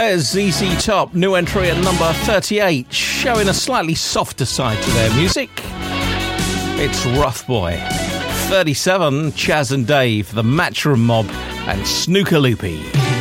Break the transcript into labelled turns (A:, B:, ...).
A: There's ZZ Top, new entry at number 38, showing a slightly softer side to their music. It's Rough Boy. 37, Chaz and Dave, The Matchroom Mob, and Snooker Loopy.